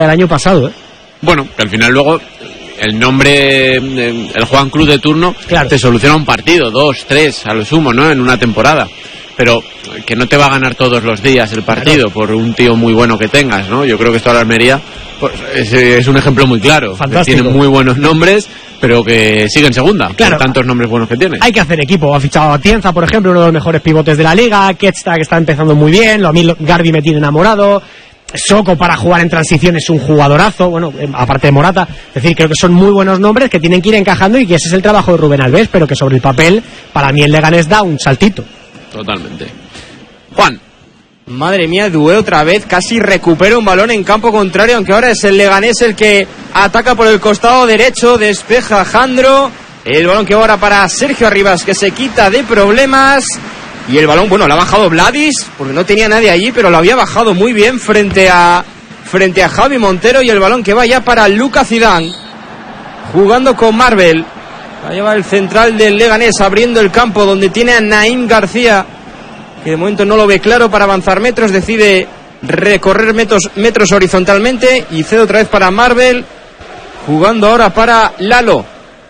el año pasado, ¿eh? Bueno, que al final luego el nombre, el Juan Cruz de turno, claro, te soluciona un partido, 2, 3 a lo sumo, ¿no? En una temporada. Pero que no te va a ganar todos los días el partido, claro, por un tío muy bueno que tengas, ¿no? Yo creo que esto a la Almería pues, es un ejemplo muy claro. Fantástico. Tiene muy buenos nombres, pero que sigue en segunda, claro, por tantos nombres buenos que tiene. Hay que hacer equipo. Ha fichado a Tienza, por ejemplo, uno de los mejores pivotes de la liga. Ketsta, que está empezando muy bien. A mí Garbi me tiene enamorado. Soko para jugar en transición es un jugadorazo, bueno, aparte de Morata. Es decir, creo que son muy buenos nombres que tienen que ir encajando y que ese es el trabajo de Rubén Alves, pero que sobre el papel, para mí el Leganés da un saltito. Totalmente. Juan. Madre mía, Doué otra vez, casi recupera un balón en campo contrario, aunque ahora es el Leganés el que ataca por el costado derecho, despeja Jandro, el balón que va ahora para Sergio Arribas, que se quita de problemas, y el balón, bueno, lo ha bajado Vladis, porque no tenía nadie allí, pero lo había bajado muy bien frente a Javi Montero, y el balón que va ya para Lucas Zidane, jugando con Marvel, va a llevar el central del Leganés, abriendo el campo, donde tiene a Naim García, que de momento no lo ve claro para avanzar metros, decide recorrer metros horizontalmente y cede otra vez para Marvel, jugando ahora para Lalo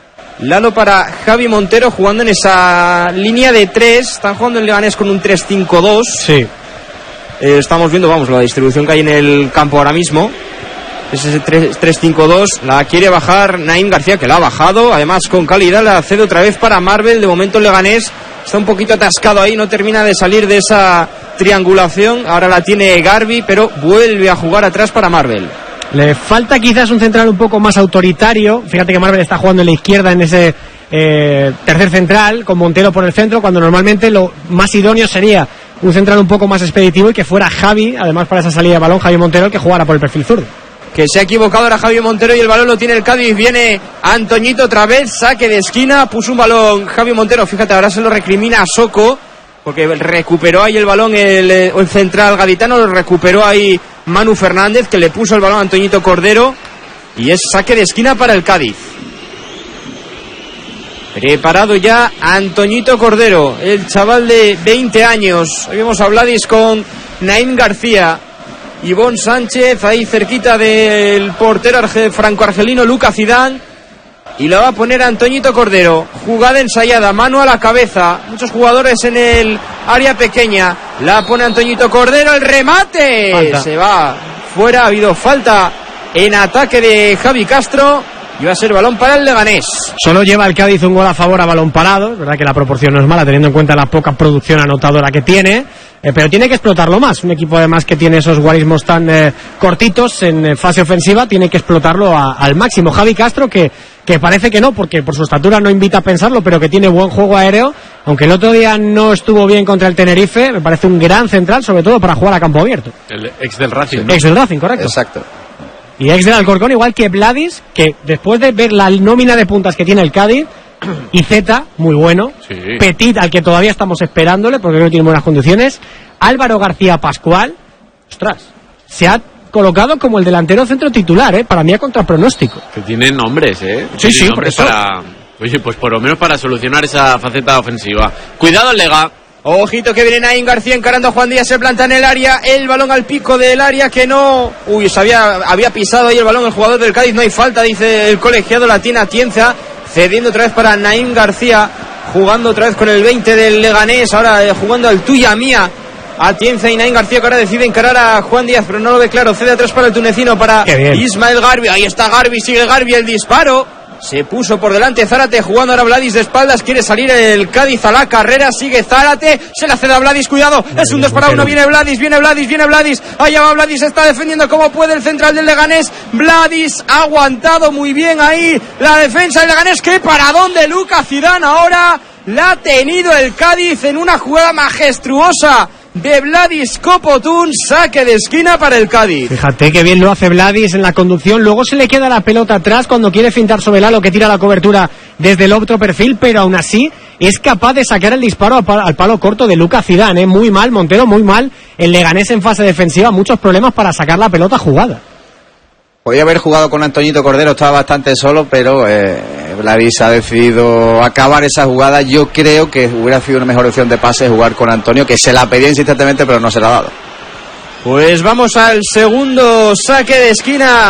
para Javi Montero, jugando en esa línea de 3, están jugando en Leganés con un 3-5-2. Sí. Estamos viendo, vamos, la distribución que hay en el campo ahora mismo, es ese 3-5-2, la quiere bajar Naim García, que la ha bajado, además con calidad, la cede otra vez para Marvel, de momento el Leganés está un poquito atascado ahí, no termina de salir de esa triangulación, ahora la tiene Garbi, pero vuelve a jugar atrás para Marvel. Le falta quizás un central un poco más autoritario. Fíjate que Marvel está jugando en la izquierda en ese tercer central, con Montero por el centro, cuando normalmente lo más idóneo sería un central un poco más expeditivo y que fuera Javi, además para esa salida de balón, Javi Montero, el que jugara por el perfil zurdo. Que se ha equivocado ahora Javi Montero y el balón lo tiene el Cádiz. Viene Antoñito otra vez, saque de esquina, puso un balón Javi Montero, fíjate, ahora se lo recrimina a Soko, porque recuperó ahí el balón el central gaditano, lo recuperó ahí Manu Fernández, que le puso el balón a Antoñito Cordero, y es saque de esquina para el Cádiz. Preparado ya Antoñito Cordero, el chaval de 20 años. Hoy vemos a Vladis con Naim García, Ivón Sánchez ahí cerquita del portero franco-argelino Lucas Zidane, y lo va a poner Antoñito Cordero. Jugada ensayada, mano a la cabeza, muchos jugadores en el área pequeña, la pone Antoñito Cordero, el remate, falta. Se va fuera, ha habido falta en ataque de Javi Castro y va a ser balón para el Leganés. Solo lleva el Cádiz un gol a favor a balón parado, es verdad que la proporción no es mala teniendo en cuenta la poca producción anotadora que tiene, pero tiene que explotarlo más. Un equipo además que tiene esos guarismos tan cortitos en fase ofensiva, tiene que explotarlo al máximo. Javi Castro, que parece que no, porque por su estatura no invita a pensarlo, pero que tiene buen juego aéreo, aunque el otro día no estuvo bien contra el Tenerife, me parece un gran central, sobre todo para jugar a campo abierto. El ex del Racing, ¿no? Ex del Racing, correcto. Exacto. Y ex del Alcorcón, igual que Vladis, que después de ver la nómina de puntas que tiene el Cádiz, y Zeta, muy bueno, sí. Petit, al que todavía estamos esperándole, porque no tiene buenas condiciones, Álvaro García Pascual, ostras, se ha colocado como el delantero centro titular, para mí a contrapronóstico. Que tiene nombres, Sí, sí, por eso. Oye, pues por lo menos para solucionar esa faceta ofensiva. Cuidado el Lega. Ojito que viene Naim García encarando a Juan Díaz, se planta en el área, el balón al pico del área que no... Uy, había pisado ahí el balón el jugador del Cádiz, no hay falta, dice el colegiado, la tiene Atienza, cediendo otra vez para Naim García, jugando otra vez con el 20 del Leganés, ahora jugando al tuya mía, Atienza y Naim García, que ahora decide encarar a Juan Díaz, pero no lo ve claro, cede atrás para el tunecino, para Ismael Garbi, ahí está Garbi, sigue Garbi, el disparo. Se puso por delante Zárate, jugando ahora Vladis de espaldas, quiere salir el Cádiz a la carrera, sigue Zárate, se la cede a Vladis, cuidado, es un 2-1, viene Vladis, allá va Vladis, está defendiendo como puede el central del Leganés, Vladis ha aguantado muy bien ahí la defensa del Leganés, qué paradón de Lucas Zidane, ahora la ha tenido el Cádiz en una jugada majestuosa de Vladis Copotún, saque de esquina para el Cádiz. Fíjate que bien lo hace Vladis en la conducción, luego se le queda la pelota atrás cuando quiere fintar sobre Lalo, que tira la cobertura desde el otro perfil, pero aún así es capaz de sacar el disparo al palo corto de Lucas Zidane, muy mal Montero, muy mal el Leganés en fase defensiva, muchos problemas para sacar la pelota jugada. Podía haber jugado con Antoñito Cordero, estaba bastante solo, pero Vladis ha decidido acabar esa jugada. Yo creo que hubiera sido una mejor opción de pase jugar con Antonio, que se la pedía insistentemente, pero no se la ha dado. Pues vamos al segundo saque de esquina